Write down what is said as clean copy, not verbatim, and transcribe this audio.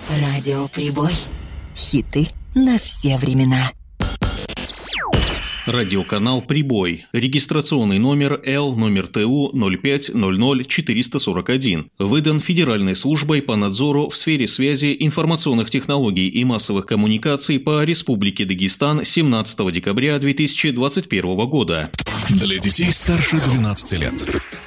Радио Прибой. Хиты на все времена. Радиоканал «Прибой». Регистрационный номер Л/ТУ 0500441. Выдан Федеральной службой по надзору в сфере связи, информационных технологий и массовых коммуникаций по Республике Дагестан 17 декабря 2021 года. Для детей старше 12 лет.